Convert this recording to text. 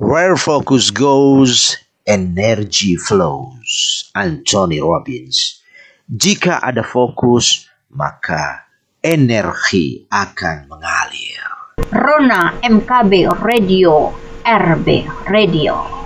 Where focus goes, energy flows. Anthony Robbins. Jika ada fokus, maka energi akan mengalir. Rona MKB Radio, RB Radio.